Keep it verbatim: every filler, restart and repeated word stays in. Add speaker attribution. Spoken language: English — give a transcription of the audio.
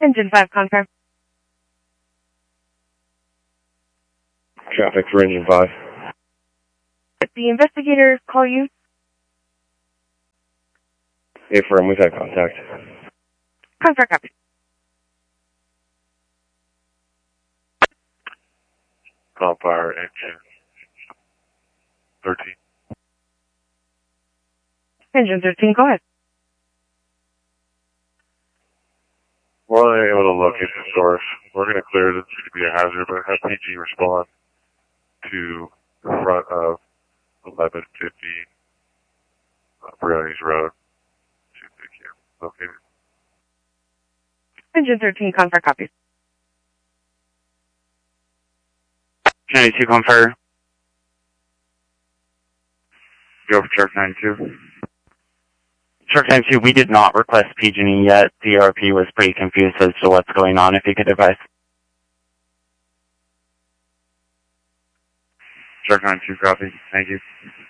Speaker 1: Engine five, confirm.
Speaker 2: Traffic for Engine five.
Speaker 1: The investigator call you?
Speaker 2: Affirm, we've had contact.
Speaker 1: Confirm, copy.
Speaker 3: Call fire engine thirteen.
Speaker 1: Engine thirteen, go ahead.
Speaker 3: We're only able to locate the source. We're going to clear it. It's going to be a hazard, but have P G respond to the front of eleven fifty uh, Briones Road. See if they can locate it.
Speaker 1: Engine thirteen, confirm, copy.
Speaker 4: ninety-two, confirm.
Speaker 3: Go for Shark ninety-two.
Speaker 4: Shark ninety-two, we did not request P G and E yet. The R P was pretty confused as to what's going on, if you could advise.
Speaker 3: Shark ninety-two, copy. Thank you.